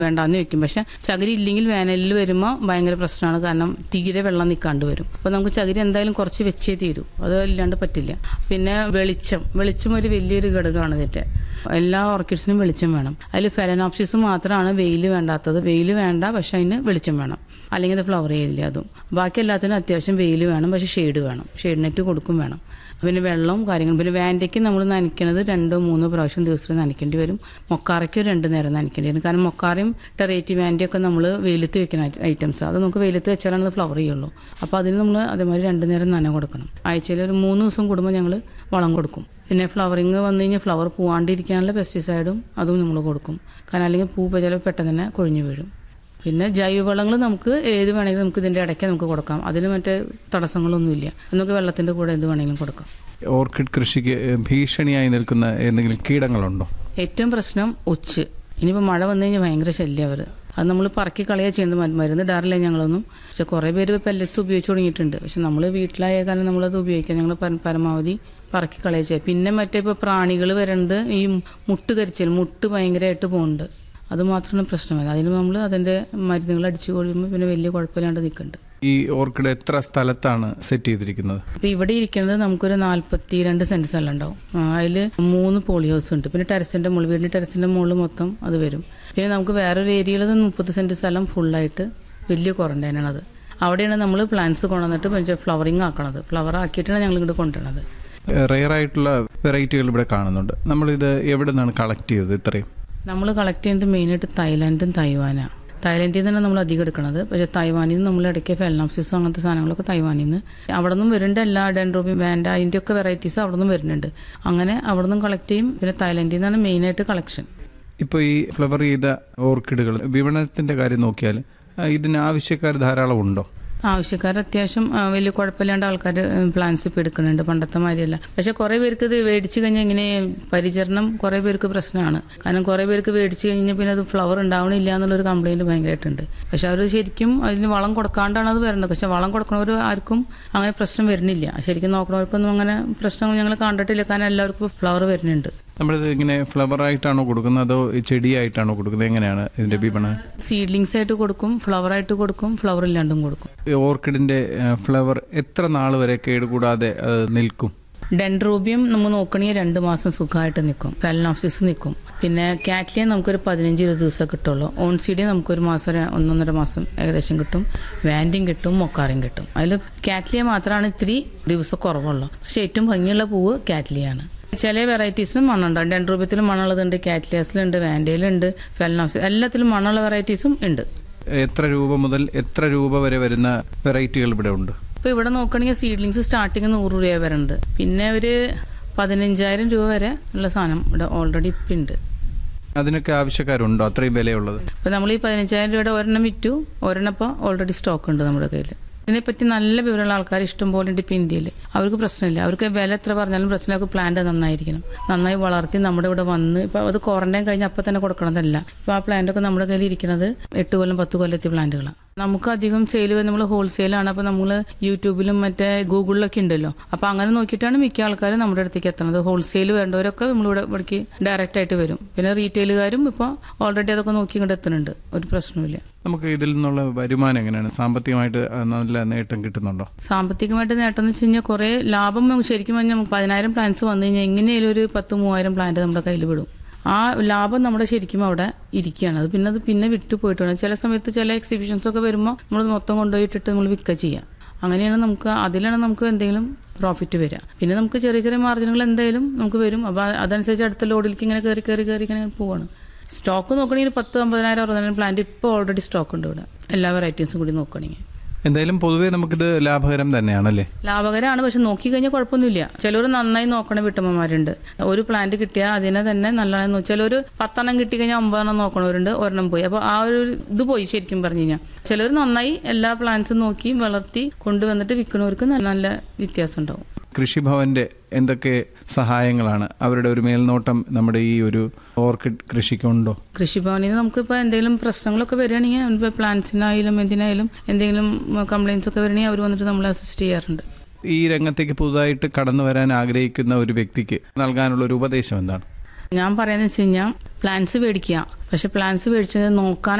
വേണ്ടാന്ന് വെക്കും. പക്ഷെ ചകിരി ഇല്ലെങ്കിൽ വേനലിൽ വരുമ്പോൾ ഭയങ്കര പ്രശ്നമാണ്. കാരണം തീരെ വെള്ളം നിൽക്കാണ്ട് വരും. അപ്പോൾ നമുക്ക് ചകിരി എന്തായാലും കുറച്ച് വെച്ചേ തീരൂ, അത് ഇല്ലാണ്ട് പറ്റില്ല. പിന്നെ വെളിച്ചം ഒരു വലിയൊരു ഘടകമാണ് ഇതിൻ്റെ. എല്ലാ ഓർക്കിഡ്സിനും വെളിച്ചം വേണം. അതിൽ ഫെലനോപ്സിസ് മാത്രമാണ് വെയിൽ വേണ്ടാത്തത്. വെയിൽ വേണ്ട, പക്ഷെ അതിന് വെളിച്ചം വേണം, അല്ലെങ്കിൽ അത് ഫ്ലവർ ചെയ്തില്ല. അതും ബാക്കി എല്ലാത്തിനും അത്യാവശ്യം വെയിൽ വേണം, പക്ഷെ ഷെയ്ഡ് വേണം, ഷെയ്ഡ് നെറ്റ് കൊടുക്കും വേണം. പിന്നെ വെള്ളവും കാര്യങ്ങളും. പിന്നെ വാൻഡയ്ക്ക് നമ്മൾ നനയ്ക്കുന്നത് 2-3 പ്രാവശ്യം ദിവസത്തിൽ നനയ്ക്കേണ്ടി വരും. മൊക്കാറയ്ക്ക് 2 നേരം നനയ്ക്കേണ്ടി വരും. കാരണം മൊക്കാറയും ടെറേറ്റി വാൻഡയൊക്കെ നമ്മൾ വെയിലത്ത് വെക്കുന്ന ഐറ്റംസ്. അത് നമുക്ക് വെയിലത്ത് വെച്ചാലാണ് അത് ഫ്ലവർ ചെയ്യുള്ളൂ. അപ്പോൾ അതിന് നമ്മൾ അതേമാതിരി 2 നേരം നന കൊടുക്കണം. ആഴ്ചയിൽ ഒരു 3 ദിവസം കൂടുമ്പോൾ ഞങ്ങൾ വളം കൊടുക്കും. പിന്നെ ഫ്ലവറിങ് വന്നു കഴിഞ്ഞാൽ ഫ്ലവർ പോവാണ്ടിരിക്കാനുള്ള പെസ്റ്റിസൈഡും അതും നമ്മൾ കൊടുക്കും. കാരണം അല്ലെങ്കിൽ പൂ ചിലപ്പോൾ പെട്ടെന്ന് തന്നെ കൊഴിഞ്ഞു വീഴും. പിന്നെ ജൈവവളങ്ങൾ നമുക്ക് ഏത് വേണമെങ്കിലും നമുക്ക് ഇതിൻ്റെ ഇടയ്ക്ക് നമുക്ക് കൊടുക്കാം. അതിന് മറ്റേ തടസ്സങ്ങളൊന്നുമില്ല. നമുക്ക് വെള്ളത്തിൻ്റെ കൂടെ എന്ത് വേണമെങ്കിലും കൊടുക്കാം. ഓർക്കിഡ് കൃഷിക്ക് ഭീഷണിയായി നിൽക്കുന്ന എന്തെങ്കിലും കീടങ്ങളുണ്ടോ? ഏറ്റവും പ്രശ്നം ഒച്ച്. ഇനിയിപ്പോൾ മഴ വന്നു കഴിഞ്ഞാൽ ഭയങ്കര ശല്യം അവർ. അത് നമ്മൾ പറക്കി കളയുക ചെയ്യുന്നത്. മരുന്ന് ഇടാറില്ല ഞങ്ങളൊന്നും. പക്ഷെ കുറേ പേര് പെല്ലറ്റ്സ് ഉപയോഗിച്ച് തുടങ്ങിയിട്ടുണ്ട്. പക്ഷെ നമ്മൾ വീട്ടിലായ കാരണം നമ്മളത് ഉപയോഗിക്കാം. ഞങ്ങൾ പരമാവധി പറക്കി കളയുക ചെയ്യുക. പിന്നെ മറ്റേ ഇപ്പോൾ പ്രാണികൾ വരുന്നത് ഈ മുട്ട് ഭയങ്കരമായിട്ട് പോകുന്നുണ്ട്. അത് മാത്രമാണ് പ്രശ്നമല്ല. അതിന് നമ്മൾ അതിൻ്റെ മരുന്നുകൾ അടിച്ചു കഴിയുമ്പോൾ പിന്നെ വലിയ കുഴപ്പമില്ലാണ്ട് നിൽക്കുന്നുണ്ട്. ഈ ഓർക്കിഡ് എത്ര സ്ഥലത്താണ് സെറ്റ് ചെയ്തിരിക്കുന്നത്? ഇപ്പോൾ ഇവിടെ ഇരിക്കുന്നത് നമുക്കൊരു 42 സെൻറ്റ് സ്ഥലം ഉണ്ടാവും. അതിൽ 3 പോളി ഹൗസ് ഉണ്ട്. പിന്നെ ടെറസിൻ്റെ മുകളിൽ, വീടിൻ്റെ ടെറസിൻ്റെ മുകളിൽ മൊത്തം അത് വരും. പിന്നെ നമുക്ക് വേറൊരു ഏരിയയിൽ 30 സെൻറ്റ് സ്ഥലം ഫുള്ളായിട്ട് വലിയ ക്വാറന്റൈനാണത്. അവിടെയാണ് നമ്മൾ പ്ലാന്റ്സ് കൊണ്ടുവന്നിട്ട് ഫ്ലവറിങ് ആക്കണത്. ഫ്ലവർ ആക്കിയിട്ടാണ് ഞങ്ങൾ ഇങ്ങോട്ട് കൊണ്ടുവരണത്. റെയർ ആയിട്ടുള്ള വെറൈറ്റികൾ ഇവിടെ കാണുന്നുണ്ട്. നമ്മളിത് എവിടെ നിന്നാണ് കളക്ട് ചെയ്തത്? ഇത്രയും നമ്മൾ കളക്ട് ചെയ്യുന്നത് മെയിനായിട്ട് തായ്ലാൻഡും തൈവാനാണ്. തായ്ലാൻഡിൽ നിന്നാണ് നമ്മൾ അധികം എടുക്കുന്നത്. പക്ഷേ തൈവാനിൽ നിന്ന് നമ്മൾ ഇടയ്ക്ക് ഫെലനോപ്സിസും അങ്ങനത്തെ സാധനങ്ങളൊക്കെ തൈവാനിൽ നിന്ന് അവിടെ നിന്നും വരുന്നുണ്ട്. എല്ലാ ഡെൻഡ്രോബിയം വാൻഡ അതിൻ്റെയൊക്കെ വെറൈറ്റീസ് അവിടെ നിന്നും വരുന്നുണ്ട്. അങ്ങനെ അവിടെ നിന്നും കളക്ട് ചെയ്യും. പിന്നെ തായ്ലാൻഡിൽ നിന്നാണ് മെയിനായിട്ട് കളക്ഷൻ. ഇപ്പോൾ ഈ ഫ്ലവർ ചെയ്ത ഓർക്കിഡുകൾ വിപണനത്തിൻ്റെ കാര്യം നോക്കിയാൽ ഇതിന് ആവശ്യക്കാർ ധാരാളം ഉണ്ടോ? ആവശ്യക്കാർ അത്യാവശ്യം വലിയ കുഴപ്പമില്ലാണ്ട് ആൾക്കാർ പ്ലാന്റ്സ് ഇപ്പോൾ എടുക്കുന്നുണ്ട്. പണ്ടത്തെ മാതിരിയല്ല. പക്ഷെ കുറേ പേർക്ക് ഇത് മേടിച്ച് കഴിഞ്ഞാൽ ഇങ്ങനെ പരിചരണം കുറേ പേർക്ക് പ്രശ്നമാണ്. കാരണം കുറേ പേർക്ക് മേടിച്ച് കഴിഞ്ഞാൽ പിന്നെ അത് ഫ്ലവർ ഉണ്ടാവണില്ല എന്നുള്ളൊരു കംപ്ലയിൻറ്റ് ഭയങ്കരമായിട്ടുണ്ട്. പക്ഷെ അവർ ശരിക്കും അതിന് വളം കൊടുക്കാണ്ടാണ് അത് വരുന്നത്. പക്ഷെ വളം കൊടുക്കുന്നവർ ആർക്കും അങ്ങനെ പ്രശ്നം വരുന്നില്ല. ശരിക്കും നോക്കുന്നവർക്കൊന്നും അങ്ങനെ പ്രശ്നങ്ങൾ ഞങ്ങൾ കണ്ടിട്ടില്ല. കാരണം എല്ലാവർക്കും ഫ്ലവർ വരുന്നുണ്ട്. നമ്മളിത് ഇങ്ങനെ ഫ്ലവർ ആയിട്ടാണോ കൊടുക്കുന്നത് അതോ ചെടിയായിട്ടാണോ കൊടുക്കുന്നത്? എങ്ങനെയാണ് ഇതിന്റെ വിപണനം? സീഡ്ലിങ്സ് ആയിട്ട് കൊടുക്കും, ഫ്ലവർ ആയിട്ട് കൊടുക്കും, ഫ്ലവർ ഇല്ലാണ്ടും കൊടുക്കും. ഓർക്കിഡിന്റെ ഫ്ലവർ എത്ര നാൾ വരെ കേടുകൂടാതെ നിൽക്കും? ഡെൻഡ്രോബിയം നമ്മൾ നോക്കണമെങ്കിൽ 2 മാസം സുഖമായിട്ട് നിൽക്കും. ഫെലനോപ്സിസ് നിൽക്കും. പിന്നെ കാറ്റ്ലിയ നമുക്കൊരു 15-20 ദിവസം കിട്ടുള്ളൂ. ഓൺസീഡിയ നമുക്കൊരു മാസം 1-1.5 മാസം ഏകദേശം കിട്ടും. വാൻഡിയും കിട്ടും, മൊക്കാറിയും കിട്ടും. അതിൽ കാറ്റ്ലിയ മാത്രമാണ് ഇത്തിരി ദിവസം കുറവുള്ളൂ. പക്ഷെ ഏറ്റവും ഭംഗിയുള്ള പൂവ് കാറ്റ്ലിയാണ്. ചില വെറൈറ്റീസിനും മണ്ണുണ്ടാവും. ഡെൻഡ്രോബിയത്തിലും മണ്ണുള്ളതുണ്ട്, കാറ്റ്ലിയാസിലുണ്ട്, വാൻഡയിലുണ്ട്, ഫെലനോപ്സിസ് എല്ലാത്തിലും മണ്ണുള്ള വെറൈറ്റീസും ഉണ്ട്. എത്ര രൂപ മുതൽ എത്ര രൂപ വരെ വരുന്ന വെറൈറ്റികൾ ഇവിടെ ഉണ്ട്? ഇപ്പോൾ ഇവിടെ നോക്കുകയാണെങ്കിൽ സീഡ്ലിങ്സ് സ്റ്റാർട്ടിങ് 100 രൂപ വരുന്നത്. പിന്നെ ഒരു 15,000 രൂപ വരെ ഉള്ള സാധനം ഇവിടെ ഓൾറെഡി ഇപ്പം ഉണ്ട്. അതിനൊക്കെ ആവശ്യക്കാരുണ്ടോ അത്രയും വിലയുള്ളത്? ഇപ്പോൾ നമ്മൾ ഈ 15,000 രൂപയുടെ ഒരെണ്ണം വിറ്റു. ഒരെണ്ണം ഇപ്പോൾ ഓൾറെഡി സ്റ്റോക്ക് ഉണ്ട് നമ്മുടെ കയ്യിൽ. ഇതിനെപ്പറ്റി നല്ല വിവരമുള്ള ആൾക്കാർ ഇഷ്ടം പോലെ ഉണ്ട് ഇപ്പോൾ ഇന്ത്യയിൽ. അവർക്ക് പ്രശ്നമില്ല. അവർക്ക് വില എത്ര പറഞ്ഞാലും പ്രശ്നമില്ല. അവർക്ക് പ്ലാന്റ് നന്നായിരിക്കണം, നന്നായി വളർത്തി നമ്മുടെ ഇവിടെ വന്ന് ഇപ്പോൾ അത് ക്വാറന്റൈൻ കഴിഞ്ഞ് അപ്പം തന്നെ കൊടുക്കണതല്ല. ഇപ്പോൾ ആ പ്ലാന്റൊക്കെ നമ്മുടെ കയ്യിൽ ഇരിക്കുന്നത് 8 കൊല്ലം 10 കൊല്ലത്തെ പ്ലാന്റുകളാണ്. നമുക്ക് അധികം സെയിൽ നമ്മൾ ഹോൾസെയിലാണ്. അപ്പോൾ നമ്മൾ യൂട്യൂബിലും മറ്റേ ഗൂഗിളിലൊക്കെ ഉണ്ടല്ലോ. അപ്പോൾ അങ്ങനെ നോക്കിയിട്ടാണ് മിക്ക ആൾക്കാരും നമ്മുടെ അടുത്തേക്ക് എത്തുന്നത്. ഹോൾസെയിൽ വേണ്ടവരൊക്കെ നമ്മളിവിടെ ഇവിടേക്ക് ഡയറക്റ്റ് ആയിട്ട് വരും. പിന്നെ റീറ്റെയിലുകാരും ഇപ്പോൾ ഓൾറെഡി അതൊക്കെ നോക്കി ഇങ്ങോട്ട് എത്തുന്നുണ്ട്. ഒരു പ്രശ്നമില്ല. നമുക്ക് ഇതിൽ നിന്നുള്ള വരുമാനം എങ്ങനെയാണ്? സാമ്പത്തികമായിട്ട് നല്ല നേട്ടം കിട്ടുന്നുണ്ടോ? സാമ്പത്തികമായിട്ട് നേട്ടം എന്ന് വെച്ച് കഴിഞ്ഞാൽ കുറേ ലാഭം ശരിക്കും പറഞ്ഞാൽ 10,000 പ്ലാന്റ്സ് വന്നു കഴിഞ്ഞാൽ എങ്ങനെയായാലും ഒരു 10,000-3000 പ്ലാന്റ് നമ്മുടെ കയ്യിൽ വിടും. ആ ലാഭം നമ്മുടെ ശരിക്കും അവിടെ ഇരിക്കുകയാണ്. അത് പിന്നെ വിട്ടു പോയിട്ടാണ്. ചില സമയത്ത് ചില എക്സിബിഷൻസ് ഒക്കെ വരുമ്പോൾ നമ്മൾ മൊത്തം കൊണ്ടുപോയിട്ടിട്ട് നമ്മൾ വിൽക്കുക ചെയ്യുക. അങ്ങനെയാണ് അതിലാണ് നമുക്ക് എന്തെങ്കിലും പ്രോഫിറ്റ് വരിക. പിന്നെ നമുക്ക് ചെറിയ ചെറിയ മാർജിനുകൾ എന്തായാലും നമുക്ക് വരും. അപ്പോൾ അതനുസരിച്ച് അടുത്ത ലോഡിലേക്ക് ഇങ്ങനെ കയറി ഇങ്ങനെ പോവാണ്. സ്റ്റോക്ക് നോക്കണമെങ്കിൽ 10,000-50,000-60,000 പ്ലാന്റ് ഇപ്പോൾ ഓൾറെഡി സ്റ്റോക്ക് ഉണ്ട് ഇവിടെ, എല്ലാ വെറൈറ്റീസും കൂടി നോക്കണമെങ്കിൽ. എന്തായാലും പൊതുവേ നമുക്കിത് ലാഭകരം തന്നെയാണല്ലേ? ലാഭകരമാണ്. പക്ഷെ നോക്കിക്കഴിഞ്ഞാൽ കുഴപ്പമൊന്നുമില്ല. ചിലർ നന്നായി നോക്കണ വീട്ടമ്മമാരുണ്ട്. ഒരു പ്ലാന്റ് കിട്ടിയാൽ അതിനെ തന്നെ നല്ലതാണെന്ന് വെച്ചാൽ ഒരു 10 കിട്ടിക്കഴിഞ്ഞാൽ 9 നോക്കണവരുണ്ട്. ഒരെണ്ണം പോയി. അപ്പോൾ ആ ഒരു ഇത് പോയി ശരിക്കും പറഞ്ഞു കഴിഞ്ഞാൽ. ചിലർ നന്നായി എല്ലാ പ്ലാന്റ്സും നോക്കി വളർത്തി കൊണ്ടുവന്നിട്ട് വിൽക്കുന്നവർക്ക് നല്ല വ്യത്യാസം ഉണ്ടാവും. കൃഷിഭവന്റെ എന്തൊക്കെ സഹായങ്ങളാണ്? അവരുടെ ഒരു മേൽനോട്ടം നമ്മുടെ ഈ ഒരു ഓർക്കിഡ് കൃഷിക്കുണ്ടോ? കൃഷിഭവനിൽ നിന്ന് നമുക്കിപ്പോൾ എന്തെങ്കിലും പ്രശ്നങ്ങളൊക്കെ വരികയാണെങ്കിൽ പ്ലാന്റ്സിനായാലും എന്തിനായാലും എന്തെങ്കിലും കംപ്ലയിൻസ് ഒക്കെ വരികയാണെങ്കിൽ അവർ വന്നിട്ട് നമ്മളെ അസിസ്റ്റ് ചെയ്യാറുണ്ട്. ഈ രംഗത്തേക്ക് പുതുതായിട്ട് കടന്നു വരാൻ ആഗ്രഹിക്കുന്ന ഒരു വ്യക്തിക്ക് നൽകാനുള്ള ഒരു ഉപദേശം എന്താണ്? ഞാൻ പറയാന്ന് വെച്ച് കഴിഞ്ഞാൽ പ്ലാന്റ്സ് മേടിക്കുക, പക്ഷെ പ്ലാന്റ്സ് മേടിച്ചത് നോക്കാൻ